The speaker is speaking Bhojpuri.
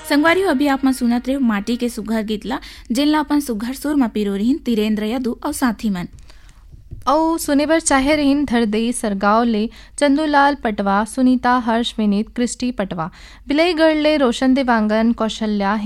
संगवारी अभी आप मन सुनत रहे माटी के सुघर गीत ला जेन ला अपन सुघर सुर में पिरो रहीन तिरेंद्र यदु और साथी मन। औ सुने बर चाहे रहीन धरदई सरगांव ले चंदूलाल पटवा, सुनीता, हर्ष, विनीत, क्रिस्टी पटवा, बिलईगढ़ ले रोशन देवांगन, कौशल्या,